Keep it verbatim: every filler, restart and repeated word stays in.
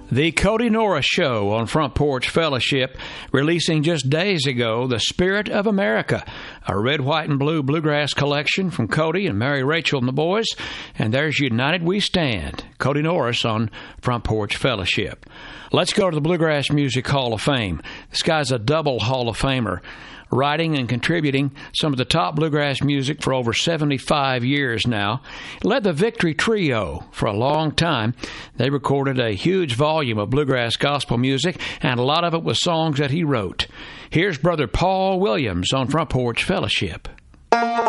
The Cody Norris Show on Front Porch Fellowship, releasing just days ago The Spirit of America, a red, white, and blue bluegrass collection from Cody and Mary Rachel and the boys. And there's United We Stand, Cody Norris on Front Porch Fellowship. Let's go to the Bluegrass Music Hall of Fame. This guy's a double Hall of Famer, writing and contributing some of the top bluegrass music for over seventy-five years now. He led the Victory Trio for a long time. They recorded a huge volume of bluegrass gospel music, and a lot of it was songs that he wrote. Here's Brother Paul Williams on Front Porch Fellowship.